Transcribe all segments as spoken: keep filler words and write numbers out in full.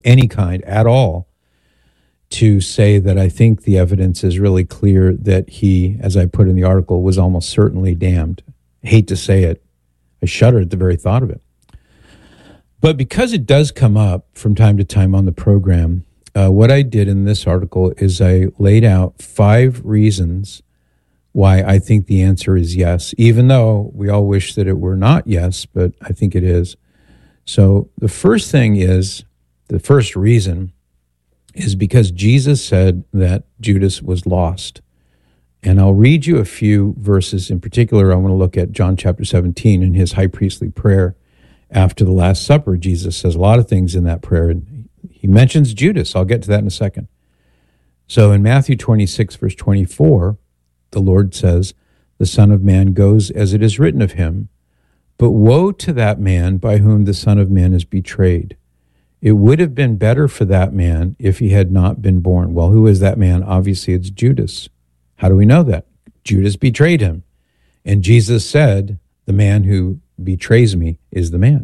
any kind at all to say that I think the evidence is really clear that he, as I put in the article, was almost certainly damned. I hate to say it. I shudder at the very thought of it. But because it does come up from time to time on the program, uh, what I did in this article is I laid out five reasons why I think the answer is yes, even though we all wish that it were not yes, but I think it is. So the first thing is, the first reason is because Jesus said that Judas was lost. And I'll read you a few verses. In particular, I want to look at John chapter seventeen in his high priestly prayer after the Last Supper. Jesus says a lot of things in that prayer, and he mentions Judas. I'll get to that in a second. So in Matthew twenty-six, verse twenty-four, the Lord says, "The Son of Man goes as it is written of him, but woe to that man by whom the Son of Man is betrayed. It would have been better for that man if he had not been born." Well, who is that man? Obviously, it's Judas. How do we know that? Judas betrayed him. And Jesus said, the man who betrays me is the man.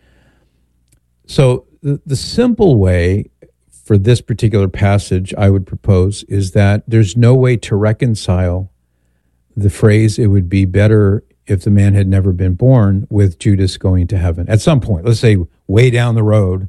So the, the simple way for this particular passage I would propose is that there's no way to reconcile the phrase, "it would be better if the man had never been born," with Judas going to heaven. At some point, let's say way down the road,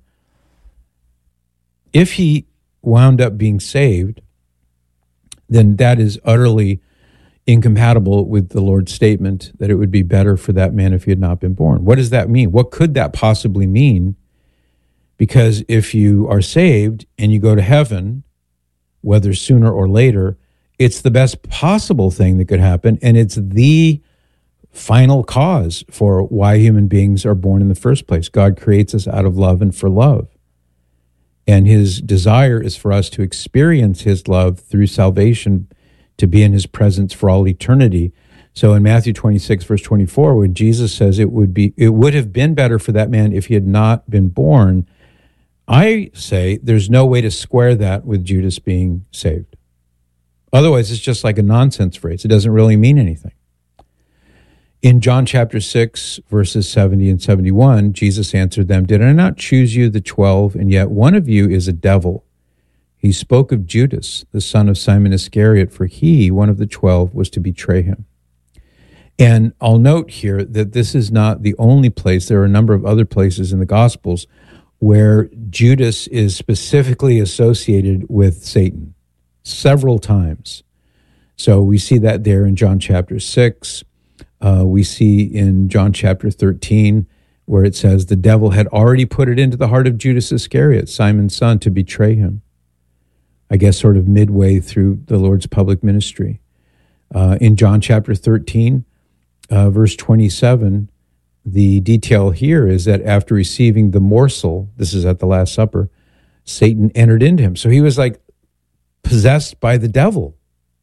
if he wound up being saved, then that is utterly incompatible with the Lord's statement that it would be better for that man if he had not been born. What does that mean? What could that possibly mean? Because if you are saved and you go to heaven, whether sooner or later, it's the best possible thing that could happen, and it's the final cause for why human beings are born in the first place. God creates us out of love and for love. And his desire is for us to experience his love through salvation, to be in his presence for all eternity. So in Matthew twenty-six, verse twenty-four, when Jesus says it would be, it would have been better for that man if he had not been born, I say there's no way to square that with Judas being saved. Otherwise, it's just like a nonsense phrase. It doesn't really mean anything. In John chapter six, verses seventy and seventy-one, Jesus answered them, "Did I not choose you, the twelve, and yet one of you is a devil?" He spoke of Judas, the son of Simon Iscariot, for he, one of the twelve, was to betray him. And I'll note here that this is not the only place. There are a number of other places in the Gospels where Judas is specifically associated with Satan several times. So we see that there in John chapter six. Uh, we see in John chapter thirteen where it says the devil had already put it into the heart of Judas Iscariot, Simon's son, to betray him. I guess sort of midway through the Lord's public ministry. Uh, in John chapter thirteen, uh, verse twenty-seven, the detail here is that after receiving the morsel, this is at the Last Supper, Satan entered into him. So he was like possessed by the devil.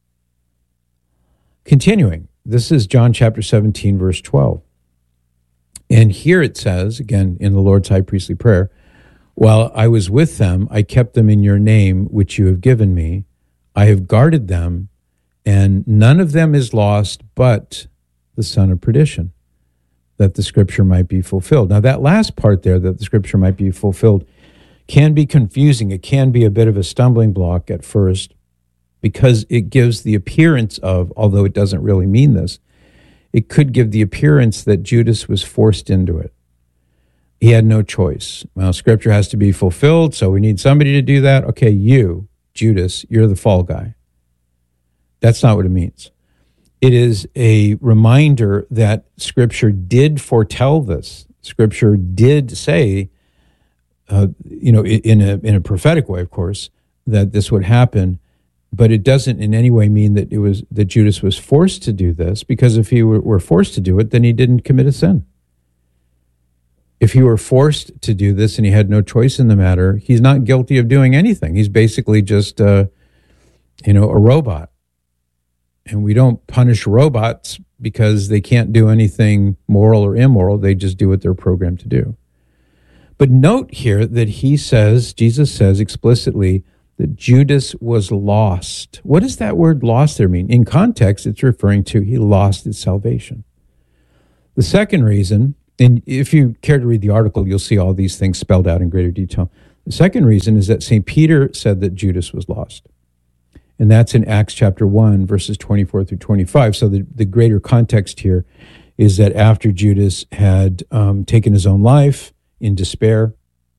Continuing, this is John chapter seventeen, verse twelve. And here it says, again, in the Lord's high priestly prayer, "While I was with them, I kept them in your name, which you have given me. I have guarded them, and none of them is lost but the son of perdition, that the scripture might be fulfilled." Now, that last part there, that the scripture might be fulfilled, can be confusing. It can be a bit of a stumbling block at first, because it gives the appearance of, although it doesn't really mean this, it could give the appearance that Judas was forced into it. He had no choice. Well, scripture has to be fulfilled, so we need somebody to do that. Okay, you, Judas, you're the fall guy. That's not what it means. It is a reminder that scripture did foretell this. Scripture did say, uh, you know, in a in a prophetic way, of course, that this would happen. But it doesn't in any way mean that it was that Judas was forced to do this, because if he were, were forced to do it, then he didn't commit a sin. If he were forced to do this and he had no choice in the matter, he's not guilty of doing anything. He's basically just, uh, you know, a robot. And we don't punish robots because they can't do anything moral or immoral. They just do what they're programmed to do. But note here that he says, Jesus says explicitly, that Judas was lost. What does that word lost there mean? In context, it's referring to he lost his salvation. The second reason, and if you care to read the article, you'll see all these things spelled out in greater detail. The second reason is that Saint Peter said that Judas was lost. And that's in Acts chapter one, verses twenty-four through twenty-five. So the, the greater context here is that after Judas had um, taken his own life in despair,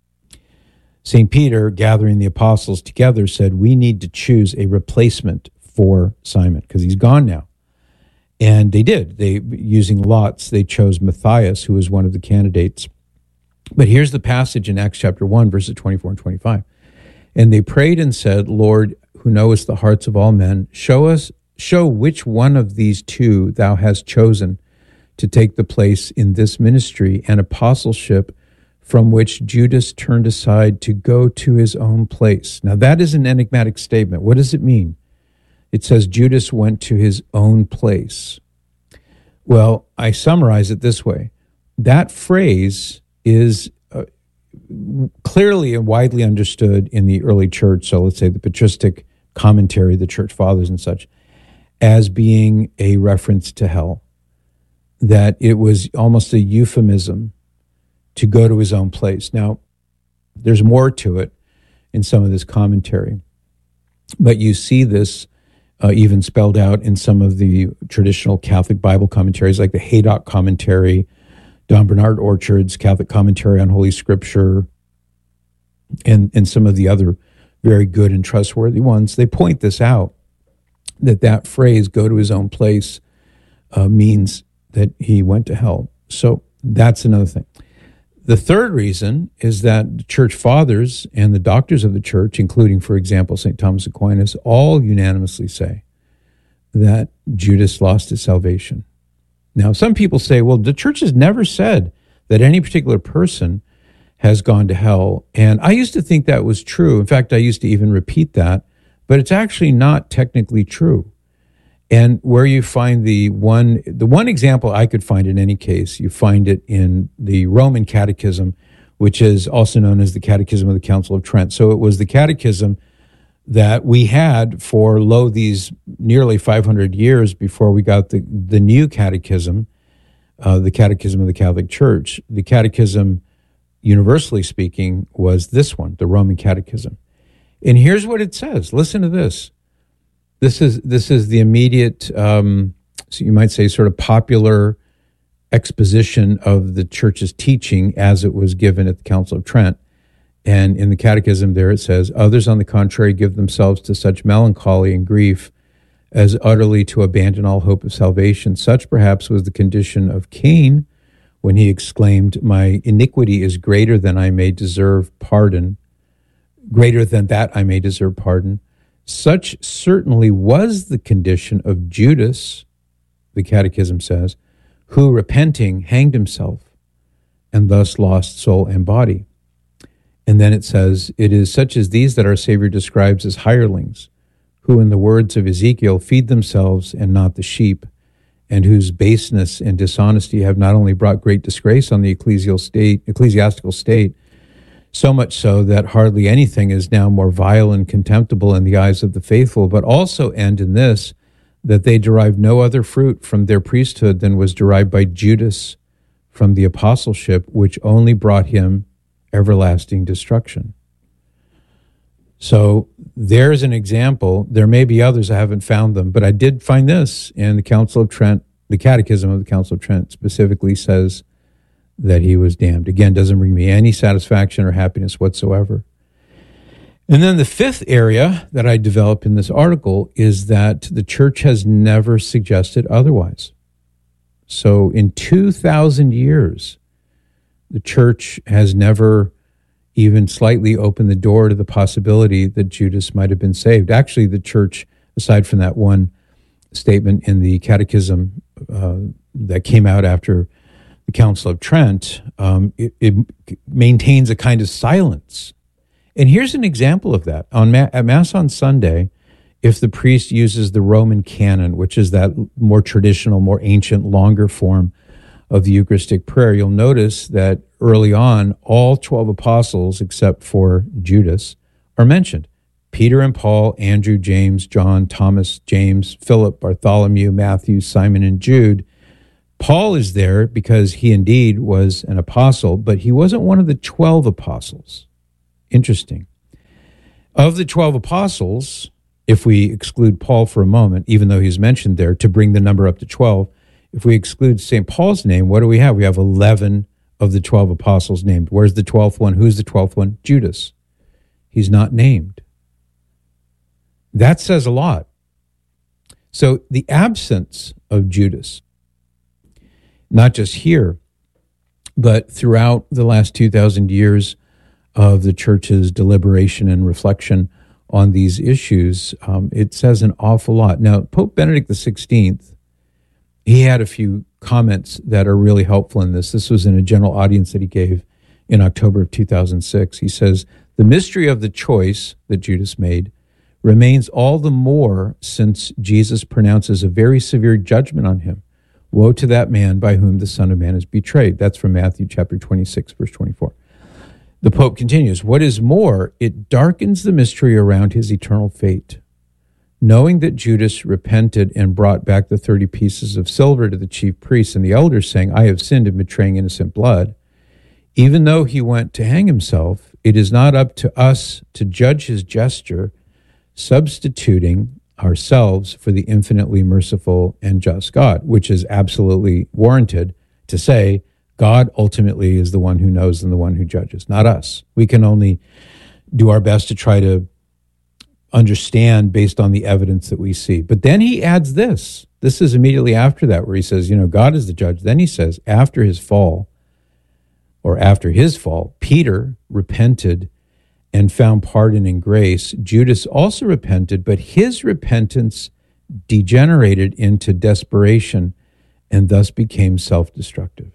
Saint Peter, gathering the apostles together, said, we need to choose a replacement for Simon because he's gone now. And they did. They, using lots, they chose Matthias, who was one of the candidates. But here's the passage in Acts chapter one, verses twenty-four and twenty-five. And they prayed and said, Lord, who knowest the hearts of all men, show us, show which one of these two thou hast chosen to take the place in this ministry and apostleship from which Judas turned aside to go to his own place. Now that is an enigmatic statement. What does it mean? It says Judas went to his own place. Well, I summarize it this way. That phrase is uh, clearly and widely understood in the early church, so let's say the patristic commentary, the church fathers and such, as being a reference to hell, that it was almost a euphemism to go to his own place. Now, there's more to it in some of this commentary, but you see this uh, even spelled out in some of the traditional Catholic Bible commentaries, like the Haydock commentary, Don Bernard Orchard's Catholic commentary on Holy Scripture, and, and some of the other very good and trustworthy ones. They point this out, that that phrase, go to his own place, uh, means that he went to hell. So that's another thing. The third reason is that the church fathers and the doctors of the church, including, for example, Saint Thomas Aquinas, all unanimously say that Judas lost his salvation. Now, some people say, well, the church has never said that any particular person has gone to hell. And I used to think that was true. In fact, I used to even repeat that, but it's actually not technically true. And where you find the one, the one example I could find in any case, you find it in the Roman Catechism, which is also known as the Catechism of the Council of Trent. So it was the catechism that we had for, lo, these nearly five hundred years before we got the, the new catechism, uh, the Catechism of the Catholic Church. The catechism, universally speaking, was this one, the Roman Catechism. And here's what it says. Listen to this. This is this is the immediate, um, so you might say, sort of popular exposition of the church's teaching as it was given at the Council of Trent. And in the Catechism there it says, others, on the contrary, give themselves to such melancholy and grief as utterly to abandon all hope of salvation. Such perhaps was the condition of Cain when he exclaimed, my iniquity is greater than I may deserve pardon, greater than that I may deserve pardon. Such certainly was the condition of Judas, the Catechism says, who, repenting, hanged himself and thus lost soul and body. And then it says, it is such as these that our Savior describes as hirelings, who, in the words of Ezekiel, feed themselves and not the sheep, and whose baseness and dishonesty have not only brought great disgrace on the ecclesial state, ecclesiastical state, so much so that hardly anything is now more vile and contemptible in the eyes of the faithful, but also end in this, that they derive no other fruit from their priesthood than was derived by Judas from the apostleship, which only brought him everlasting destruction. So there's an example. There may be others, I haven't found them, but I did find this in the Council of Trent. The Catechism of the Council of Trent specifically says that he was damned. Again, doesn't bring me any satisfaction or happiness whatsoever. And then the fifth area that I develop in this article is that the church has never suggested otherwise. So in two thousand years, the church has never even slightly opened the door to the possibility that Judas might have been saved. Actually, the church, aside from that one statement in the Catechism uh, that came out after the Council of Trent, um, it, it maintains a kind of silence. And here's an example of that. On Ma- at Mass on Sunday, if the priest uses the Roman canon, which is that more traditional, more ancient, longer form of the Eucharistic prayer, you'll notice that early on, all twelve apostles, except for Judas, are mentioned. Peter and Paul, Andrew, James, John, Thomas, James, Philip, Bartholomew, Matthew, Simon, and Jude. Paul is there because he indeed was an apostle, but he wasn't one of the twelve apostles. Interesting. Of the twelve apostles, if we exclude Paul for a moment, even though he's mentioned there to bring the number up to twelve, if we exclude Saint Paul's name, what do we have? We have eleven of the twelve apostles named. Where's the twelfth one? Who's the twelfth one? Judas. He's not named. That says a lot. So the absence of Judas, not just here, but throughout the last two thousand years of the church's deliberation and reflection on these issues, um, it says an awful lot. Now, Pope Benedict the sixteenth, he had a few comments that are really helpful in this. This was in a general audience that he gave in October of two thousand six. He says, the mystery of the choice that Judas made remains all the more since Jesus pronounces a very severe judgment on him. Woe to that man by whom the Son of Man is betrayed. That's from Matthew chapter twenty-six, verse twenty-four. The Pope continues, what is more, it darkens the mystery around his eternal fate. Knowing that Judas repented and brought back the thirty pieces of silver to the chief priests and the elders, saying, I have sinned in betraying innocent blood, even though he went to hang himself, it is not up to us to judge his gesture, substituting ourselves for the infinitely merciful and just God, which is absolutely warranted to say God ultimately is the one who knows and the one who judges, not us. We can only do our best to try to understand based on the evidence that we see. But then he adds this. This is immediately after that where he says, you know, God is the judge. Then he says, after his fall, or after his fall, Peter repented and found pardon and grace. Judas also repented, but his repentance degenerated into desperation and thus became self-destructive.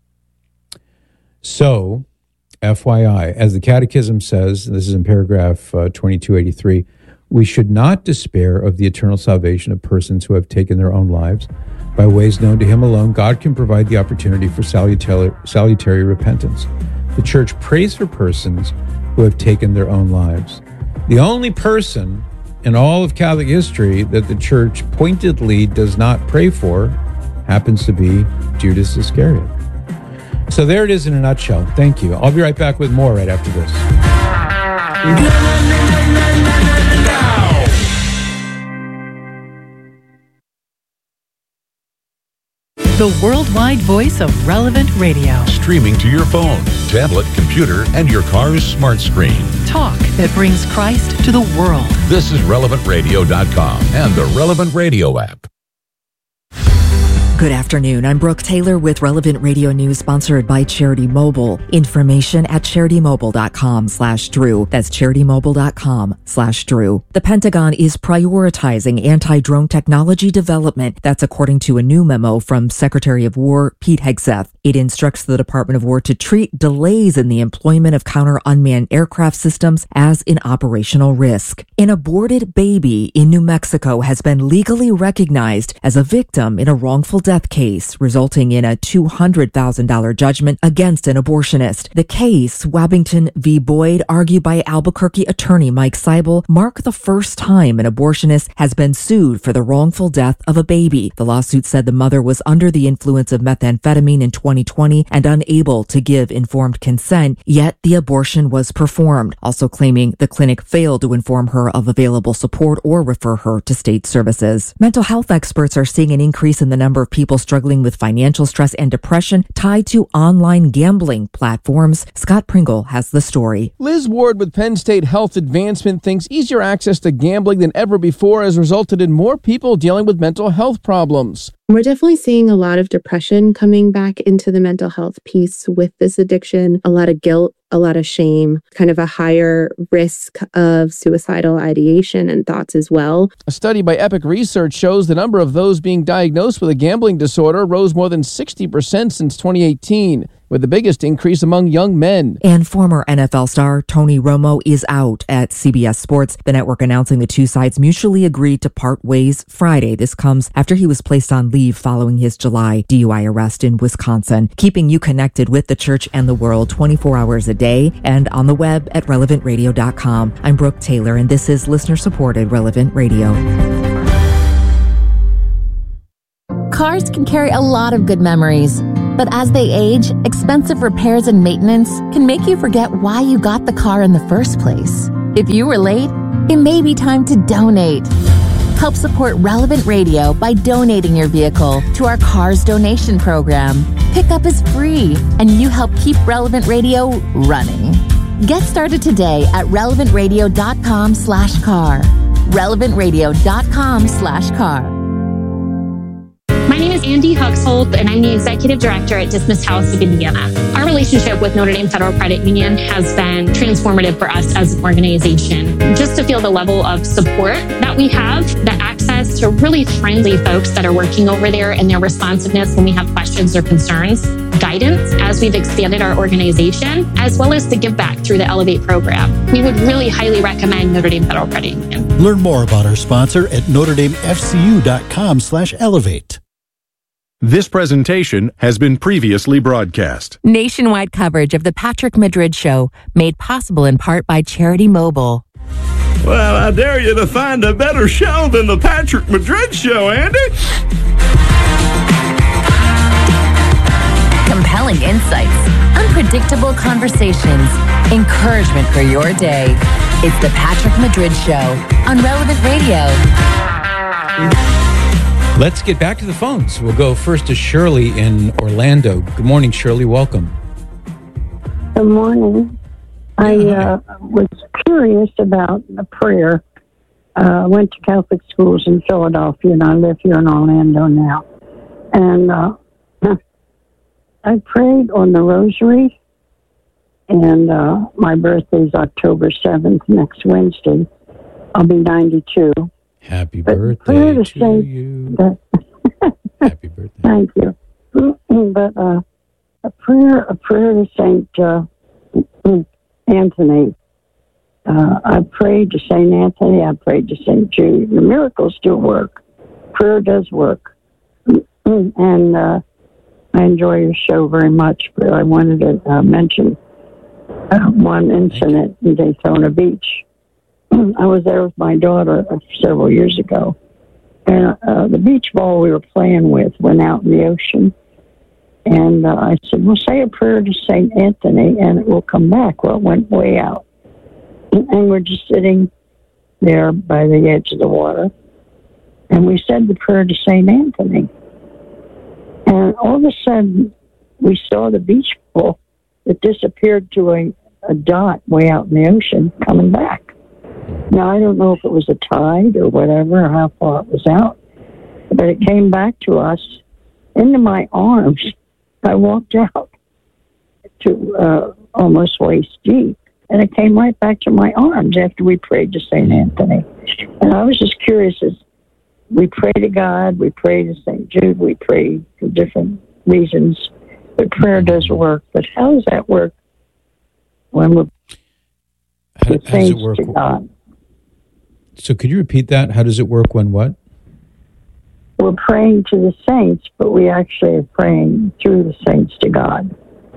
So, F Y I, as the Catechism says, this is in paragraph uh, twenty-two eighty-three, we should not despair of the eternal salvation of persons who have taken their own lives. By ways known to him alone, God can provide the opportunity for salutary, salutary repentance. The Church prays for persons who have taken their own lives. The only person in all of Catholic history that the Church pointedly does not pray for happens to be Judas Iscariot. So there it is in a nutshell. Thank you. I'll be right back with more right after this. The worldwide voice of Relevant Radio. Streaming to your phone, tablet, computer, and your car's smart screen. Talk that brings Christ to the world. This is relevant radio dot com and the Relevant Radio app. Good afternoon. I'm Brooke Taylor with Relevant Radio News, sponsored by Charity Mobile. Information at charitymobile.com slash Drew. That's charitymobile.com slash Drew. The Pentagon is prioritizing anti-drone technology development. That's according to a new memo from Secretary of War Pete Hegseth. It instructs the Department of War to treat delays in the employment of counter-unmanned aircraft systems as an operational risk. An aborted baby in New Mexico has been legally recognized as a victim in a wrongful death case, resulting in a two hundred thousand dollars judgment against an abortionist. The case, Wabbington v. Boyd, argued by Albuquerque attorney Mike Seibel, marked the first time an abortionist has been sued for the wrongful death of a baby. The lawsuit said the mother was under the influence of methamphetamine in twenty twenty and unable to give informed consent, yet the abortion was performed, also claiming the clinic failed to inform her of available support or refer her to state services. Mental health experts are seeing an increase in the number of people struggling with financial stress and depression tied to online gambling platforms. Scott Pringle has the story. Liz Ward with Penn State Health Advancement thinks easier access to gambling than ever before has resulted in more people dealing with mental health problems. We're definitely seeing a lot of depression coming back into the mental health piece with this addiction, a lot of guilt, a lot of shame, kind of a higher risk of suicidal ideation and thoughts as well. A study by Epic Research shows the number of those being diagnosed with a gambling disorder rose more than sixty percent since twenty eighteen. With the biggest increase among young men. And former N F L star Tony Romo is out at C B S Sports, the network announcing the two sides mutually agreed to part ways Friday. This comes after he was placed on leave following his July D U I arrest in Wisconsin. Keeping you connected with the church and the world twenty-four hours a day and on the web at relevant radio dot com. I'm Brooke Taylor, and this is listener-supported Relevant Radio. Cars can carry a lot of good memories. But as they age, expensive repairs and maintenance can make you forget why you got the car in the first place. If you were late, it may be time to donate. Help support Relevant Radio by donating your vehicle to our Cars Donation Program. Pickup is free, and you help keep Relevant Radio running. Get started today at relevantradio.com slash car. relevantradio.com slash car. My name is Andy Huxhold, and I'm the Executive Director at Dismissed House of Indiana. Our relationship with Notre Dame Federal Credit Union has been transformative for us as an organization. Just to feel the level of support that we have, the access to really friendly folks that are working over there, and their responsiveness when we have questions or concerns, guidance as we've expanded our organization, as well as the give back through the Elevate program. We would really highly recommend Notre Dame Federal Credit Union. Learn more about our sponsor at notredamefcu.com slash elevate. This presentation has been previously broadcast. Nationwide coverage of the Patrick Madrid Show, made possible in part by Charity Mobile. Well, I dare you to find a better show than the Patrick Madrid Show, Andy. Compelling insights, unpredictable conversations, encouragement for your day. It's the Patrick Madrid Show on Relevant Radio. Let's get back to the phones. We'll go first to Shirley in Orlando. Good morning, Shirley. Welcome. Good morning. I uh, was curious about a prayer. Uh, I went to Catholic schools in Philadelphia, and I live here in Orlando now. And uh, I prayed on the rosary, and uh, my birthday is October seventh, next Wednesday. I'll be ninety-two. Happy But birthday to Saint, you. That, Happy birthday. Thank you. But uh, a prayer, a prayer to Saint uh, Anthony. Uh, I prayed to Saint Anthony. I prayed to Saint Jude. The miracles do work. Prayer does work. And uh, I enjoy your show very much. But I wanted to uh, mention uh, one incident in Daytona Beach. I was there with my daughter uh, several years ago, and uh, the beach ball we were playing with went out in the ocean. And uh, I said, well, say a prayer to Saint Anthony, and it will come back. Well, it went way out. And, and we're just sitting there by the edge of the water, and we said the prayer to Saint Anthony. And all of a sudden, we saw the beach ball that disappeared to a, a dot way out in the ocean coming back. Now, I don't know if it was a tide or whatever, or how far it was out, but it came back to us into my arms. I walked out to uh, almost waist deep, and it came right back to my arms after we prayed to Saint Anthony. And I was just curious, as we pray to God, we pray to Saint Jude, we pray for different reasons, but prayer does work. But how does that work when we're How, how does it work? So could you repeat that? How does it work when what? We're praying to the saints, but we actually are praying through the saints to God.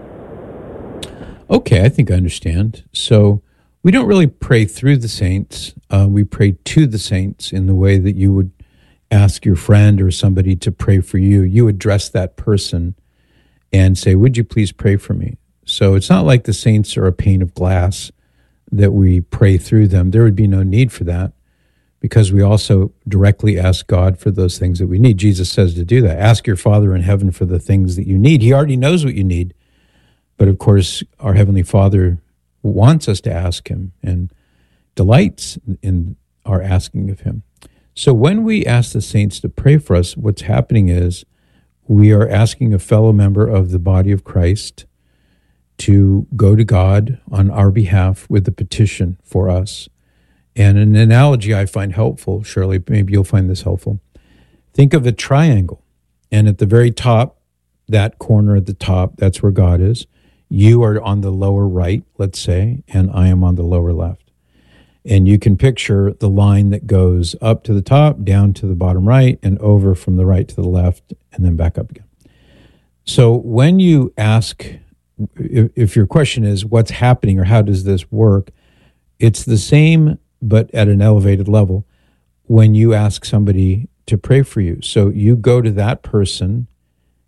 Okay, I think I understand. So we don't really pray through the saints. Uh, we pray to the saints in the way that you would ask your friend or somebody to pray for you. You address that person and say, would you please pray for me? So it's not like the saints are a pane of glass that we pray through them. There would be no need for that, because we also directly ask God for those things that we need. Jesus says to do that. Ask your Father in heaven for the things that you need. He already knows what you need. But of course, our Heavenly Father wants us to ask him and delights in our asking of him. So when we ask the saints to pray for us, what's happening is we are asking a fellow member of the body of Christ to go to God on our behalf with a petition for us. And an analogy I find helpful, Shirley, maybe you'll find this helpful. Think of a triangle, and at the very top, that corner at the top, that's where God is. You are on the lower right, let's say, and I am on the lower left. And you can picture the line that goes up to the top, down to the bottom right, and over from the right to the left, and then back up again. So when you ask, if, if your question is what's happening or how does this work, it's the same but at an elevated level when you ask somebody to pray for you. So you go to that person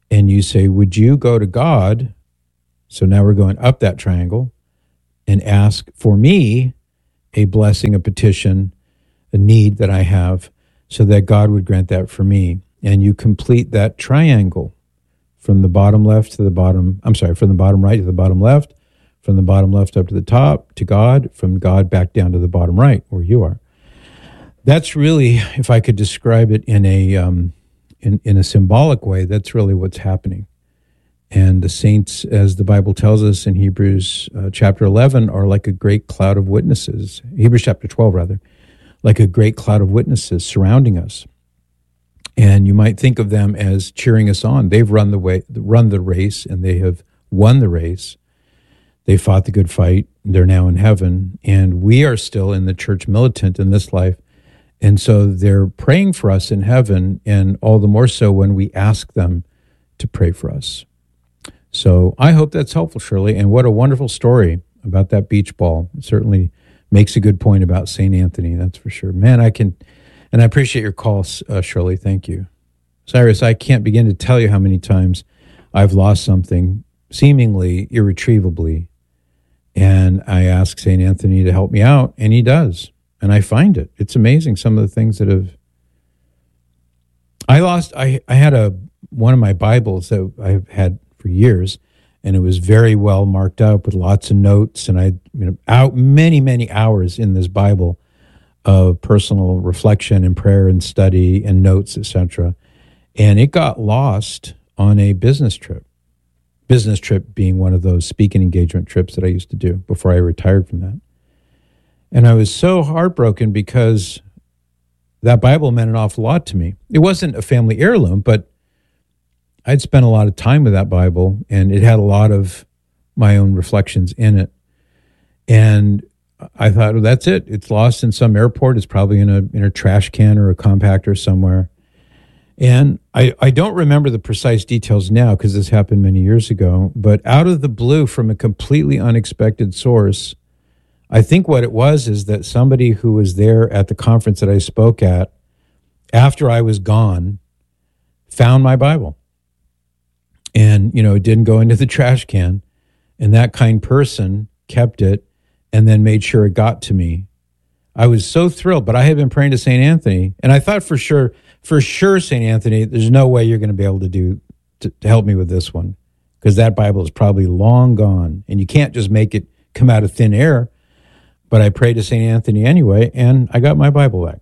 and you say, would you go to God? So now we're going up that triangle and ask for me a blessing, a petition, a need that I have, so that God would grant that for me. And you complete that triangle from the bottom left to the bottom, I'm sorry, from the bottom right to the bottom left, from the bottom left up to the top to God, from God back down to the bottom right where you are. That's really, if I could describe it in a um, in, in a symbolic way, that's really what's happening. And the saints, as the Bible tells us in Hebrews uh, chapter eleven, are like a great cloud of witnesses. Hebrews chapter twelve, rather, like a great cloud of witnesses surrounding us. And you might think of them as cheering us on. They've run the way, run the race, and they have won the race. They fought the good fight. They're now in heaven, and we are still in the church militant in this life. And so they're praying for us in heaven, and all the more so when we ask them to pray for us. So I hope that's helpful, Shirley. And what a wonderful story about that beach ball. It certainly makes a good point about Saint Anthony, that's for sure. Man, I can, and I appreciate your call, uh, Shirley. Thank you. Cyrus, I can't begin to tell you how many times I've lost something seemingly irretrievably, and I ask Saint Anthony to help me out, and he does. And I find it. It's amazing some of the things that have... I lost, I, I had a one of my Bibles that I've had for years, and it was very well marked up with lots of notes, and I, you know, out many, many hours in this Bible of personal reflection and prayer and study and notes, et cetera. And it got lost on a business trip. Business trip being one of those speaking engagement trips that I used to do before I retired from that. And I was so heartbroken because that Bible meant an awful lot to me. It wasn't a family heirloom, but I'd spent a lot of time with that Bible, and it had a lot of my own reflections in it. And I thought, well, that's it. It's lost in some airport. It's probably in a in a trash can or a compactor somewhere. And I, I don't remember the precise details now because this happened many years ago, but out of the blue, from a completely unexpected source, I think what it was is that somebody who was there at the conference that I spoke at, after I was gone, found my Bible. And, you know, it didn't go into the trash can. And that kind person kept it and then made sure it got to me. I was so thrilled, but I had been praying to Saint Anthony, and I thought for sure, for sure, Saint Anthony, there's no way you're going to be able to do, to, to help me with this one, because that Bible is probably long gone, and you can't just make it come out of thin air. But I prayed to Saint Anthony anyway, and I got my Bible back.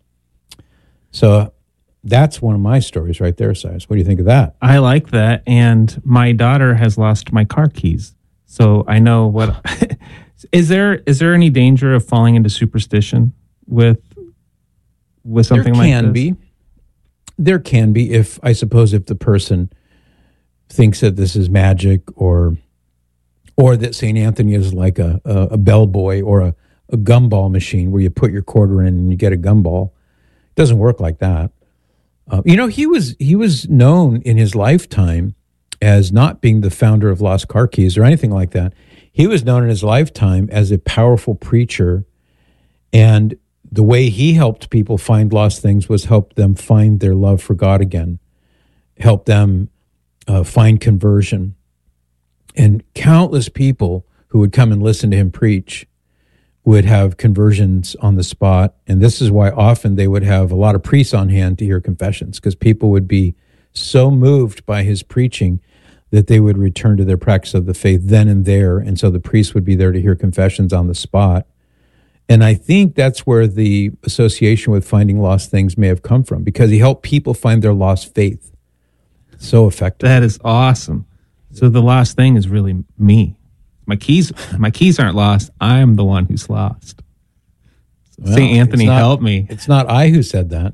So that's one of my stories right there, Cyrus. What do you think of that? I like that. And my daughter has lost my car keys. So I know what... is there is there any danger of falling into superstition with with something like this? There can be. There can be, if, I suppose, if the person thinks that this is magic, or... or that Saint Anthony is like a, a, a bellboy or a, a gumball machine where you put your quarter in and you get a gumball. It doesn't work like that. Uh, you know, he was he was known in his lifetime as not being the founder of Lost Car Keys or anything like that. He was known in his lifetime as a powerful preacher, and the way he helped people find lost things was help them find their love for God again, help them uh, find conversion. And countless people who would come and listen to him preach would have conversions on the spot. And this is why often they would have a lot of priests on hand to hear confessions, because people would be so moved by his preaching that they would return to their practice of the faith then and there. And so the priest would be there to hear confessions on the spot. And I think that's where the association with finding lost things may have come from, because he helped people find their lost faith. So effective. That is awesome. So the lost thing is really me. My keys, my keys aren't lost. I am the one who's lost. Well, Saint Anthony, not, help me. It's not I who said that.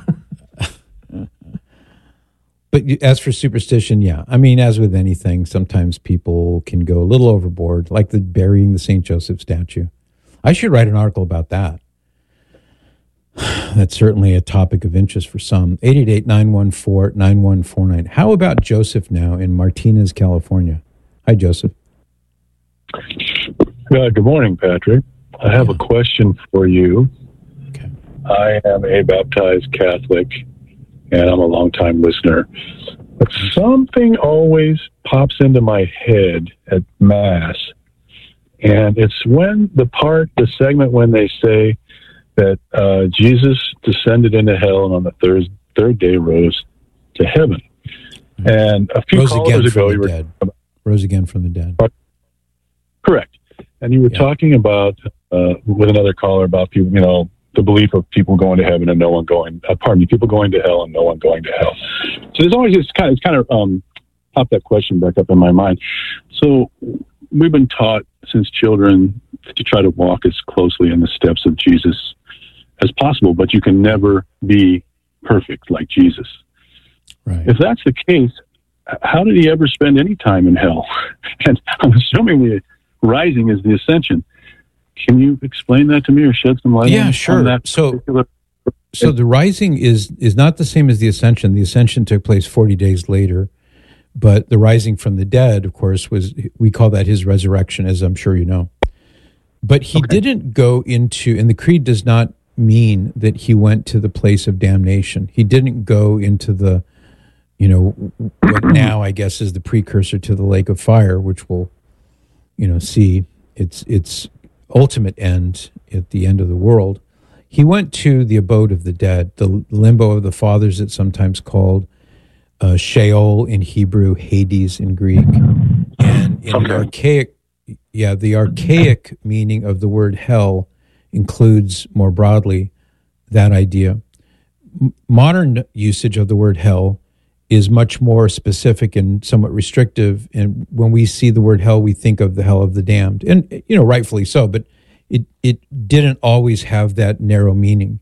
But as for superstition, yeah. I mean, as with anything, sometimes people can go a little overboard, like the burying the Saint Joseph statue. I should write an article about that. That's certainly a topic of interest for some. eight eight eight, nine one four, nine one four nine. How about Joseph now in Martinez, California? Hi, Joseph. Uh, good morning, Patrick. I have a question for you. Okay. I am a baptized Catholic, and I'm a longtime listener. But something always pops into my head at Mass, and it's when the part, the segment when they say that uh, Jesus descended into hell and on the third, third day rose to heaven. And a few rose callers again ago, from you the were dead. Rose again from the dead. Correct. And you were Yeah. talking about, uh, with another caller, about people, you know, the belief of people going to heaven and no one going, uh, pardon me, people going to hell and no one going to hell. So there's always this kind of, it's kind of um, popped that question back up in my mind. So we've been taught since children to try to walk as closely in the steps of Jesus as possible, but you can never be perfect like Jesus. Right. If that's the case, how did he ever spend any time in hell? And I'm assuming the rising is the ascension. Can you explain that to me or shed some light Yeah, on, sure. on that So- particular? So the rising is is not the same as the ascension. The ascension took place forty days later, but the rising from the dead, of course, was, we call that his resurrection, as I'm sure you know. But he Okay. didn't go into, and the creed does not mean that he went to the place of damnation. He didn't go into the, you know, what now I guess is the precursor to the lake of fire, which we'll, you know, see its its ultimate end at the end of the world. He went to the abode of the dead, the limbo of the fathers, it's sometimes called, uh, Sheol in Hebrew, Hades in Greek. And in Okay. the archaic, yeah, the archaic meaning of the word hell includes more broadly that idea. M- modern usage of the word hell is much more specific and somewhat restrictive. And when we see the word hell, we think of the hell of the damned. And, you know, rightfully so, but it, it didn't always have that narrow meaning.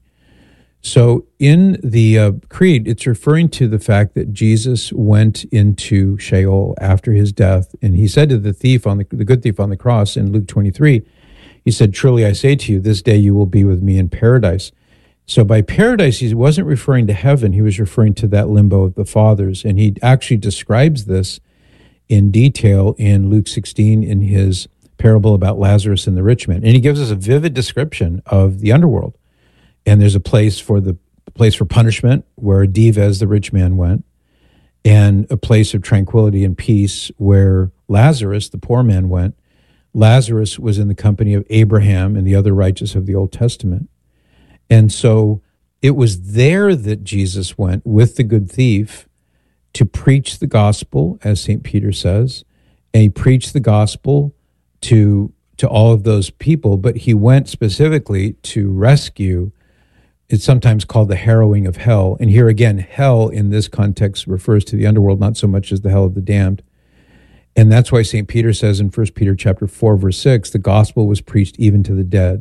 So in the uh, creed, it's referring to the fact that Jesus went into Sheol after his death. And he said to the thief on the, the good thief on the cross in Luke twenty-three, he said, "Truly I say to you, this day you will be with me in paradise." So by paradise, he wasn't referring to heaven. He was referring to that limbo of the fathers. And he actually describes this in detail in Luke sixteen in his parable about Lazarus and the rich man. And he gives us a vivid description of the underworld. And there's a place for the place for punishment where Dives, the rich man, went, and a place of tranquility and peace where Lazarus, the poor man, went. Lazarus was in the company of Abraham and the other righteous of the Old Testament. And so it was there that Jesus went with the good thief to preach the gospel, as Saint Peter says, and he preached the gospel to to all of those people, but he went specifically to rescue. It's sometimes called the harrowing of hell. And here again, hell in this context refers to the underworld, not so much as the hell of the damned. And that's why Saint Peter says in First Peter chapter four, verse six, the gospel was preached even to the dead.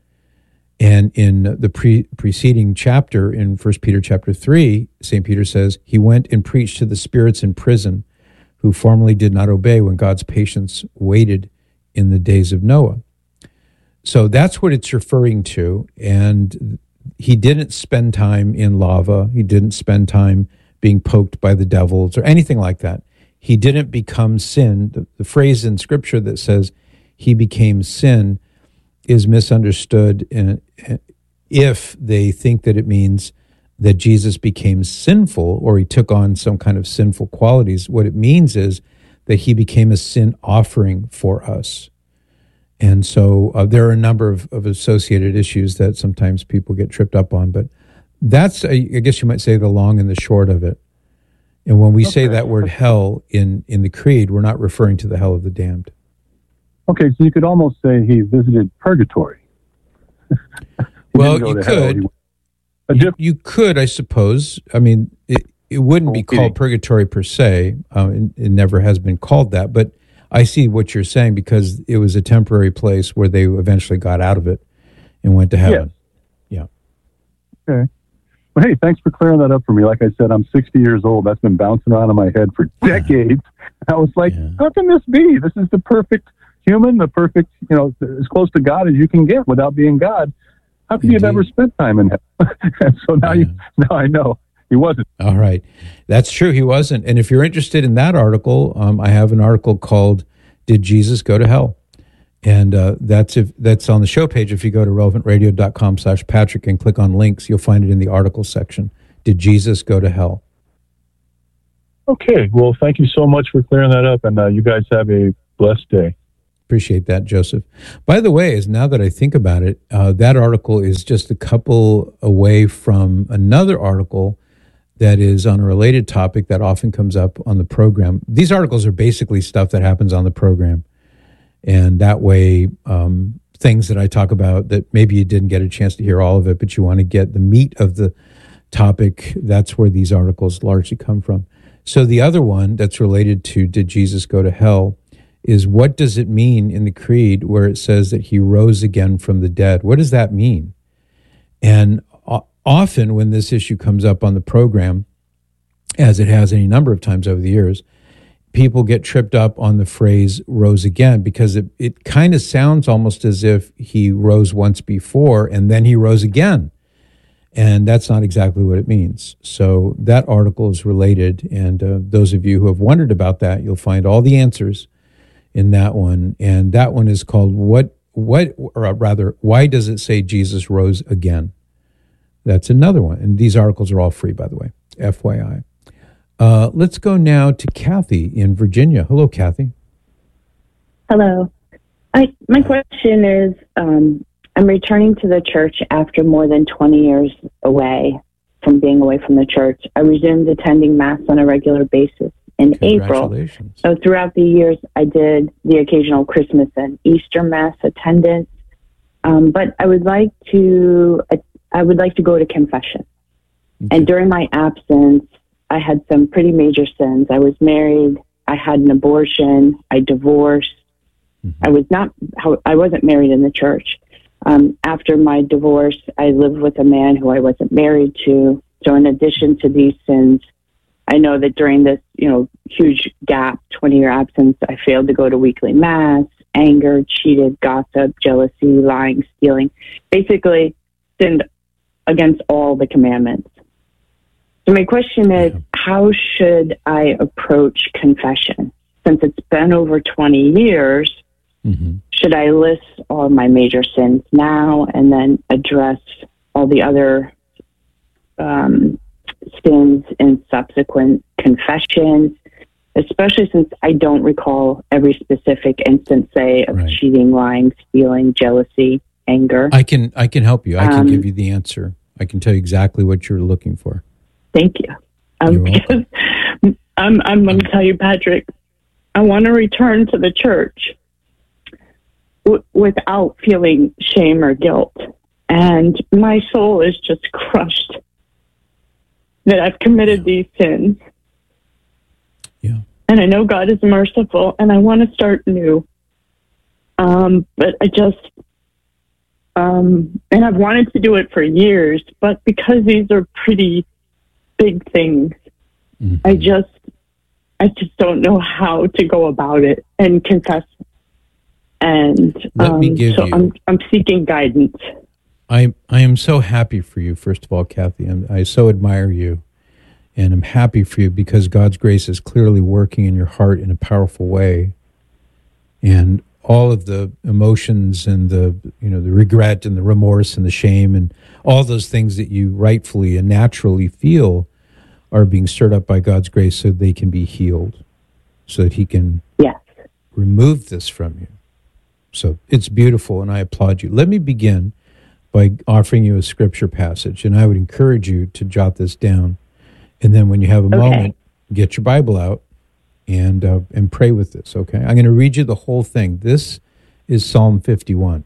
And in the pre- preceding chapter, in First Peter chapter three, Saint Peter says, he went and preached to the spirits in prison who formerly did not obey when God's patience waited in the days of Noah. So that's what it's referring to. And he didn't spend time in lava. He didn't spend time being poked by the devils or anything like that. He didn't become sin. The, the phrase in Scripture that says he became sin is misunderstood in, if they think that it means that Jesus became sinful or he took on some kind of sinful qualities. What it means is that he became a sin offering for us. And so uh, there are a number of, of associated issues that sometimes people get tripped up on, but that's, I guess you might say, the long and the short of it. And when we okay. say that word hell in, in the creed, we're not referring to the hell of the damned. Okay, so you could almost say he visited purgatory. Well, you could. You, you could, I suppose. I mean, it, it wouldn't be called purgatory per se. Um, it, it never has been called that. But I see what you're saying because it was a temporary place where they eventually got out of it and went to heaven. Yeah. yeah. Okay. Well, hey, thanks for clearing that up for me. Like I said, I'm sixty years old. That's been bouncing around in my head for decades. I was like, yeah. how can this be? This is the perfect human, the perfect, you know, as close to God as you can get without being God. How could you have ever spent time in heaven? And so now, yeah. you, now I know he wasn't. All right. That's true. He wasn't. And if you're interested in that article, um, I have an article called Did Jesus Go to Hell? And uh, that's if that's on the show page. If you go to relevant radio dot com slash Patrick and click on links, you'll find it in the article section. Did Jesus go to hell? Okay. Well, thank you so much for clearing that up, and uh, you guys have a blessed day. Appreciate that, Joseph. By the way, is now that I think about it, uh, that article is just a couple away from another article that is on a related topic that often comes up on the program. These articles are basically stuff that happens on the program. And that way, um, things that I talk about that maybe you didn't get a chance to hear all of it, but you want to get the meat of the topic, that's where these articles largely come from. So the other one that's related to did Jesus go to hell is what does it mean in the creed where it says that he rose again from the dead? What does that mean? And often when this issue comes up on the program, as it has any number of times over the years, people get tripped up on the phrase rose again because it, it kind of sounds almost as if he rose once before and then he rose again. And that's not exactly what it means. So that article is related. And uh, those of you who have wondered about that, you'll find all the answers in that one. And that one is called What, what, or rather, Why Does It Say Jesus Rose Again? That's another one. And these articles are all free, by the way, F Y I. Uh, let's go now to Kathy in Virginia. Hello, Kathy. Hello. I, my question is, um, I'm returning to the church after more than twenty years away from being away from the church. I resumed attending Mass on a regular basis in April. So throughout the years, I did the occasional Christmas and Easter Mass attendance. Um, but I would like to, I would like to go to confession. Okay. And during my absence, I had some pretty major sins. I was married. I had an abortion. I divorced. Mm-hmm. I was not, I wasn't married in the church. Um, after my divorce, I lived with a man who I wasn't married to. So in addition to these sins, I know that during this, you know, huge gap, twenty-year absence, I failed to go to weekly Mass, anger, cheated, gossip, jealousy, lying, stealing, basically sinned against all the commandments. So my question is, yeah. How should I approach confession? Since it's been over twenty years, mm-hmm. Should I list all my major sins now and then address all the other um, sins in subsequent confessions, especially since I don't recall every specific instance, say, of right. cheating, lying, stealing, jealousy, anger? I can I can help you. I can um, give you the answer. I can tell you exactly what you're looking for. Thank you. Um, because I'm, I'm going to tell you, Patrick, I want to return to the church w- without feeling shame or guilt. And my soul is just crushed that I've committed yeah. these sins. Yeah. And I know God is merciful, and I want to start new. Um, but I just, um, and I've wanted to do it for years, but because these are pretty big things, mm-hmm. I just, I just don't know how to go about it and confess. And Let um, me give so you, I'm, I'm seeking guidance. I I am so happy for you, first of all, Kathy. I'm, I so admire you, and I'm happy for you because God's grace is clearly working in your heart in a powerful way. And all of the emotions and the, you know, the regret and the remorse and the shame and all those things that you rightfully and naturally feel are being stirred up by God's grace so they can be healed, so that he can yes. remove this from you. So it's beautiful, and I applaud you. Let me begin by offering you a scripture passage, and I would encourage you to jot this down. And then when you have a okay. moment, get your Bible out and uh, and pray with this, okay? I'm going to read you the whole thing. This is Psalm fifty-one.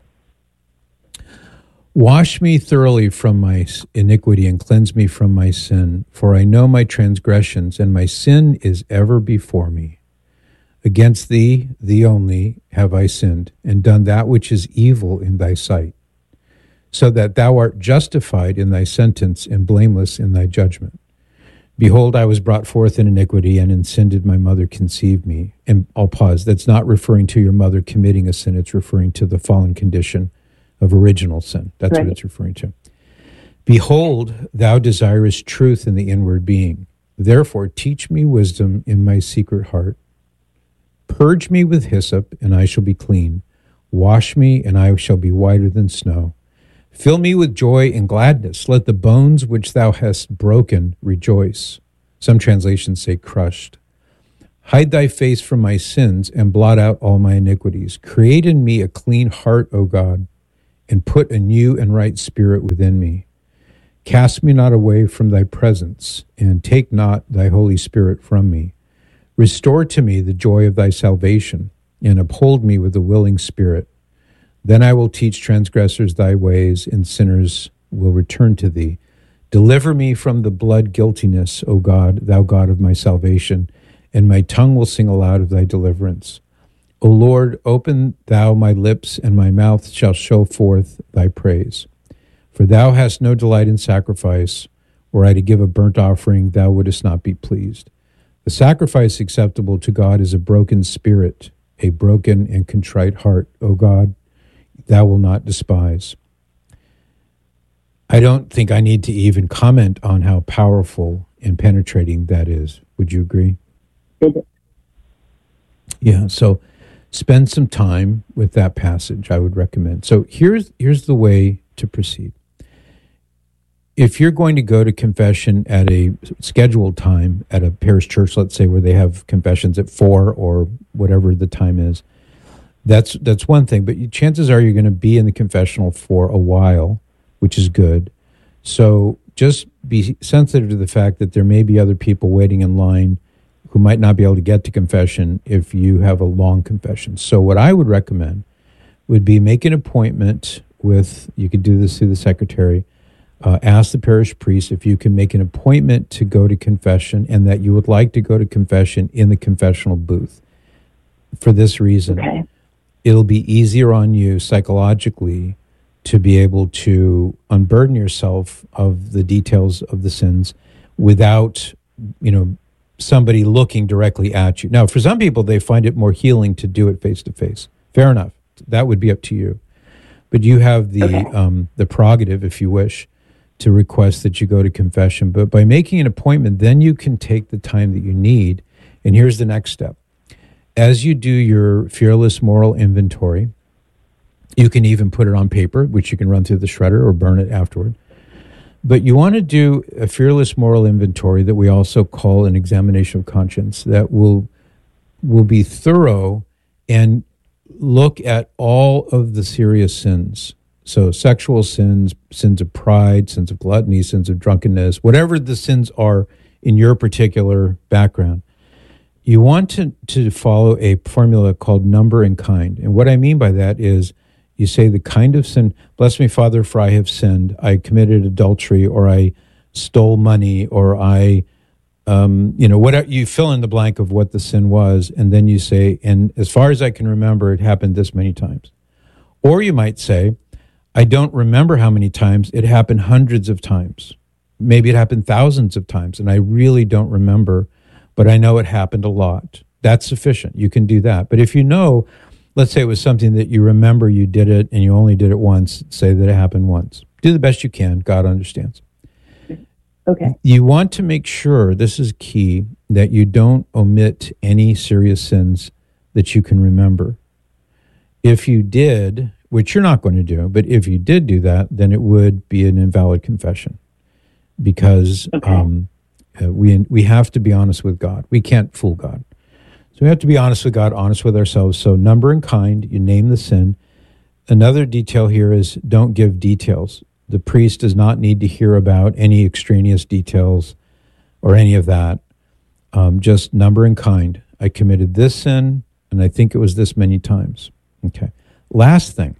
Wash me thoroughly from my iniquity and cleanse me from my sin, for I know my transgressions, and my sin is ever before me. Against thee, thee only, have I sinned, and done that which is evil in thy sight, so that thou art justified in thy sentence and blameless in thy judgment. Behold, I was brought forth in iniquity, and in sin did my mother conceive me. And I'll pause. That's not referring to your mother committing a sin. It's referring to the fallen condition of original sin. That's right. What it's referring to. Behold, thou desirest truth in the inward being. Therefore, teach me wisdom in my secret heart. Purge me with hyssop, and I shall be clean. Wash me, and I shall be whiter than snow. Fill me with joy and gladness. Let the bones which thou hast broken rejoice. Some translations say crushed. Hide thy face from my sins and blot out all my iniquities. Create in me a clean heart, O God, and put a new and right spirit within me. Cast me not away from thy presence, and take not thy Holy Spirit from me. Restore to me the joy of thy salvation, and uphold me with a willing spirit. Then I will teach transgressors thy ways, and sinners will return to thee. Deliver me from the blood guiltiness, O God, thou God of my salvation, and my tongue will sing aloud of thy deliverance. O Lord, open thou my lips, and my mouth shall show forth thy praise. For thou hast no delight in sacrifice. Were I to give a burnt offering, thou wouldest not be pleased. The sacrifice acceptable to God is a broken spirit, a broken and contrite heart, O God, thou wilt not despise. I don't think I need to even comment on how powerful and penetrating that is. Would you agree? Yeah, so spend some time with that passage, I would recommend. So here's here's the way to proceed. If you're going to go to confession at a scheduled time at a parish church, let's say, where they have confessions at four or whatever the time is, that's that's one thing. But you, chances are you're going to be in the confessional for a while, which is good. So just be sensitive to the fact that there may be other people waiting in line who might not be able to get to confession if you have a long confession. So what I would recommend would be make an appointment with, you could do this through the secretary, uh, ask the parish priest if you can make an appointment to go to confession and that you would like to go to confession in the confessional booth. For this reason, okay. It'll be easier on you psychologically to be able to unburden yourself of the details of the sins without, you know, somebody looking directly at you. Now, for some people, they find it more healing to do it face-to-face. Fair enough. That would be up to you. But you have the okay. um, the prerogative, if you wish, to request that you go to confession. But by making an appointment, then you can take the time that you need. And here's the next step. As you do your fearless moral inventory, you can even put it on paper, which you can run through the shredder or burn it afterward. But you want to do a fearless moral inventory that we also call an examination of conscience that will will be thorough and look at all of the serious sins. So sexual sins, sins of pride, sins of gluttony, sins of drunkenness, whatever the sins are in your particular background. You want to, to follow a formula called number and kind. And what I mean by that is you say the kind of sin, bless me, Father, for I have sinned. I committed adultery, or I stole money, or I, um, you know, whatever, you fill in the blank of what the sin was. And then you say, and as far as I can remember, it happened this many times. Or you might say, I don't remember how many times. It happened hundreds of times. Maybe it happened thousands of times. And I really don't remember, but I know it happened a lot. That's sufficient. You can do that. But if you know, let's say it was something that you remember you did it and you only did it once, say that it happened once. Do the best you can. God understands. Okay. You want to make sure, this is key, that you don't omit any serious sins that you can remember. If you did, which you're not going to do, but if you did do that, then it would be an invalid confession because okay. um, uh, we we have to be honest with God. We can't fool God. So we have to be honest with God, honest with ourselves. So number and kind, you name the sin. Another detail here is don't give details. The priest does not need to hear about any extraneous details or any of that. Um, just number and kind. I committed this sin, and I think it was this many times. Okay. Last thing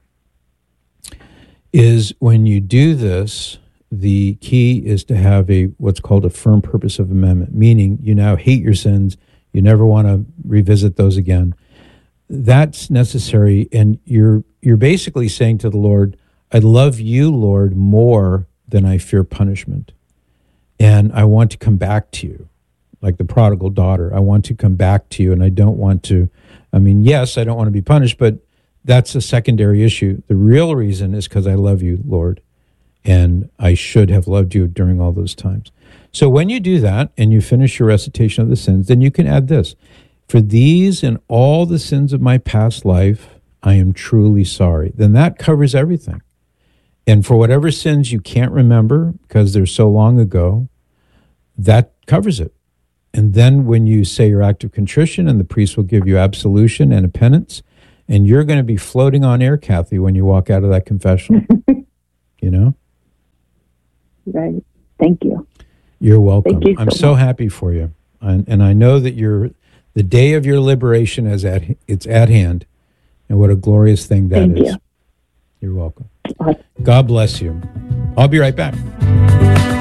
is when you do this, the key is to have a what's called a firm purpose of amendment, meaning you now hate your sins. You never want to revisit those again. That's necessary, and you're you're basically saying to the Lord, I love you, Lord, more than I fear punishment. And I want to come back to you, like the prodigal daughter. I want to come back to you, and I don't want to, I mean, yes, I don't want to be punished, but that's a secondary issue. The real reason is because I love you, Lord, and I should have loved you during all those times. So when you do that and you finish your recitation of the sins, then you can add this. For these and all the sins of my past life, I am truly sorry. Then that covers everything. And for whatever sins you can't remember because they're so long ago, that covers it. And then when you say your act of contrition, and the priest will give you absolution and a penance, and you're going to be floating on air, Kathy, when you walk out of that confessional. You know? Right. Thank you. You're welcome. Thank you so I'm so much. happy for you. And, and I know that you're, the day of your liberation is at, it's at hand. And what a glorious thing that Thank is. you. You're welcome. God bless you. I'll be right back.